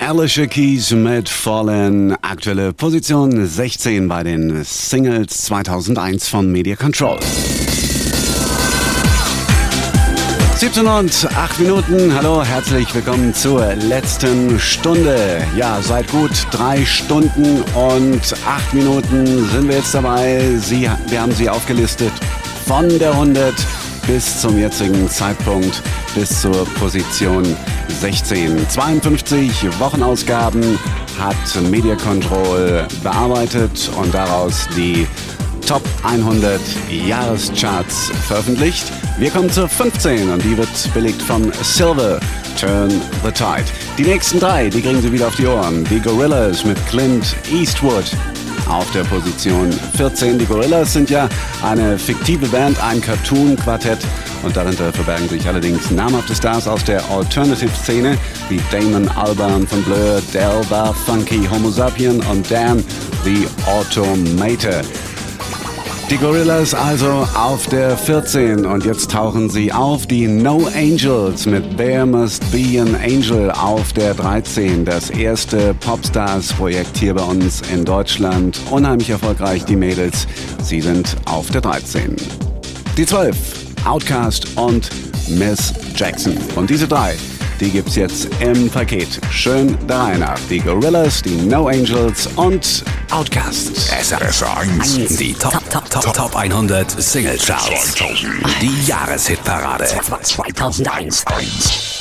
Alicia Keys mit Fallen, aktuelle Position 16 bei den Singles 2001 von Media Control. 17 und 8 Minuten, hallo, herzlich willkommen zur letzten Stunde. Ja, seit gut 3 Stunden und 8 Minuten sind wir jetzt dabei. Wir haben sie aufgelistet von der 100 bis zum jetzigen Zeitpunkt, bis zur Position 16. 52 Wochenausgaben hat Media Control bearbeitet und daraus die Top 100 Jahrescharts veröffentlicht. Wir kommen zur 15 und die wird belegt von Silver, Turn the Tide. Die nächsten 3, die kriegen Sie wieder auf die Ohren. Die Gorillaz mit Clint Eastwood auf der Position 14. Die Gorillaz sind ja eine fiktive Band, ein Cartoon-Quartett und darunter verbergen sich allerdings namhafte Stars aus der Alternative-Szene wie Damon Albarn von Blur, Delva, Funky Homo Sapien und Dan the Automator. Die Gorillaz also auf der 14 und jetzt tauchen sie auf. Die No Angels mit There Must Be an Angel auf der 13. Das erste Popstars-Projekt hier bei uns in Deutschland. Unheimlich erfolgreich, die Mädels. Sie sind auf der 13. Die 12, Outkast und Miss Jackson. Und diese 3, die gibt's jetzt im Paket. Schön der Reihe nach. Die Gorillaz, die No Angels und Outkast. SR1. Die Top 100 Single Charts. Die Jahreshitparade 2001.